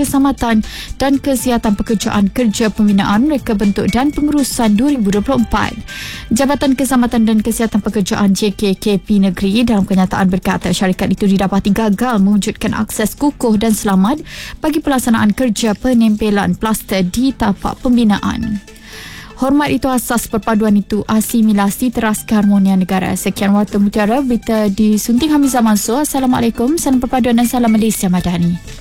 Keselamatan dan Kesihatan Pekerjaan Kerja Pembinaan, Reka Bentuk dan Pengurusan 2024. Jabatan Keselamatan dan Kesihatan Pekerjaan JKKP Negeri dalam kenyataan berkata syarikat itu didapati gagal mewujudkan akses kukuh dan selamat bagi pelaksanaan kerja penempelan plaster di tapak pembinaan. Hormat itu asas, perpaduan itu asimilasi, teras keharmonian negara. Sekian Warta Mutiara, berita disunting Hamizah Mansur. Assalamualaikum, salam perpaduan dan salam Malaysia Madani.